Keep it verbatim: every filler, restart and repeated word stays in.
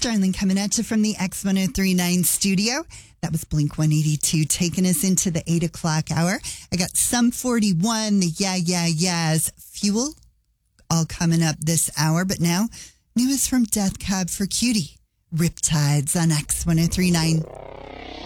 Darling coming at you from the X one oh three point nine studio. That was Blink one eighty-two taking us into the eight o'clock hour. I got Sum forty-one, the Yeah, Yeah, Yeahs, Fuel, all coming up this hour. But now, news from Death Cab for Cutie. Riptides on X one oh three point nine.